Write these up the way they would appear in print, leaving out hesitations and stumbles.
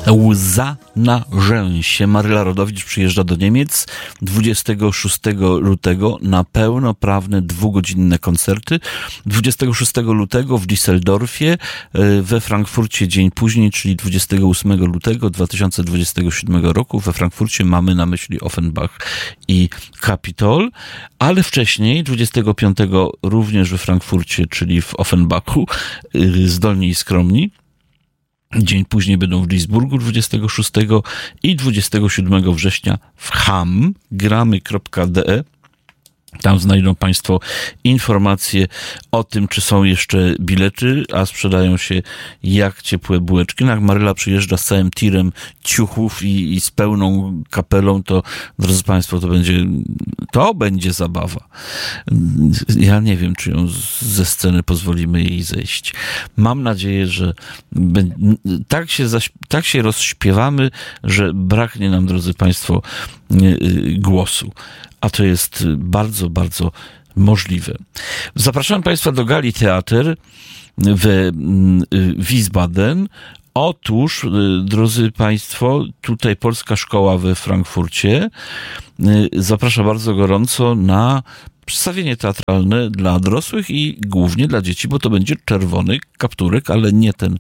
Łza na rzęsie. Maryla Rodowicz przyjeżdża do Niemiec 26 lutego na pełnoprawne 2-godzinne koncerty. 26 lutego w Düsseldorfie, we Frankfurcie dzień później, czyli 28 lutego 2027 roku. We Frankfurcie mamy na myśli Offenbach i Kapitol, ale wcześniej, 25 również we Frankfurcie, czyli w Offenbachu, Zdolni i Skromni. Dzień później będą w Duisburgu 26 i 27 września w Hamm, gramy.de. Tam znajdą Państwo informacje o tym, czy są jeszcze bilety, a sprzedają się jak ciepłe bułeczki. No jak Maryla przyjeżdża z całym tirem ciuchów i z pełną kapelą, to, drodzy Państwo, to będzie zabawa. Ja nie wiem, czy ją ze sceny pozwolimy jej zejść. Mam nadzieję, że tak się rozśpiewamy, że braknie nam, drodzy Państwo, głosu. A to jest bardzo, bardzo możliwe. Zapraszam Państwa do Gali Theater w Wiesbaden. Otóż, drodzy Państwo, tutaj Polska Szkoła we Frankfurcie zaprasza bardzo gorąco na przedstawienie teatralne dla dorosłych i głównie dla dzieci, bo to będzie Czerwony Kapturek, ale nie ten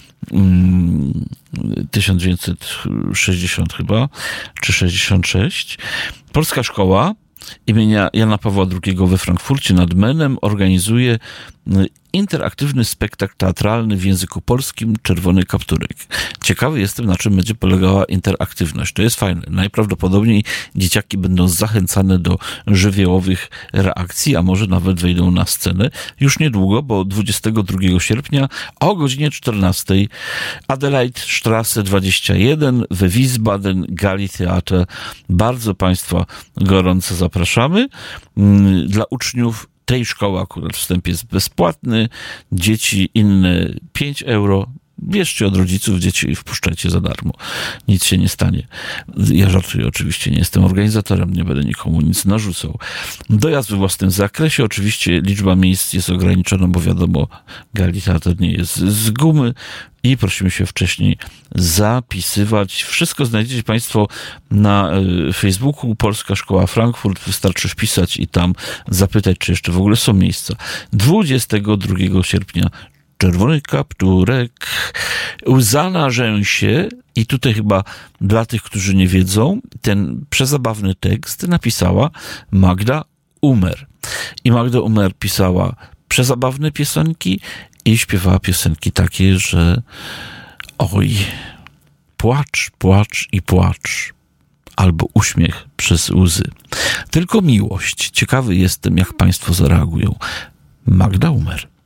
1960 chyba, czy 66. Polska Szkoła imienia Jana Pawła II we Frankfurcie nad Menem organizuje interaktywny spektakl teatralny w języku polskim Czerwony Kapturek. Ciekawy jestem, na czym będzie polegała interaktywność. To jest fajne. Najprawdopodobniej dzieciaki będą zachęcane do żywiołowych reakcji, a może nawet wejdą na scenę już niedługo, bo 22 sierpnia o godzinie 14 Adelaide 21 we Wiesbaden, Gali Theater. Bardzo Państwa gorąco zapraszamy. Dla uczniów tej szkoły akurat wstęp jest bezpłatny, dzieci inne 5 euro. Bierzcie od rodziców dzieci i wpuszczajcie za darmo. Nic się nie stanie. Ja żartuję oczywiście, nie jestem organizatorem, nie będę nikomu nic narzucał. Dojazd we własnym zakresie. Oczywiście liczba miejsc jest ograniczona, bo wiadomo, Gali Theater nie jest z gumy i prosimy się wcześniej zapisywać. Wszystko znajdziecie Państwo na Facebooku Polska Szkoła Frankfurt. Wystarczy wpisać i tam zapytać, czy jeszcze w ogóle są miejsca. 22 sierpnia Czerwony Kapturek, Łza na rzęsie. I tutaj chyba dla tych, którzy nie wiedzą, ten przezabawny tekst napisała Magda Umer. I Magda Umer pisała przezabawne piosenki i śpiewała piosenki takie, że oj, płacz, płacz i płacz. Albo uśmiech przez łzy. Tylko miłość. Ciekawy jestem, jak Państwo zareagują. Magda Umer.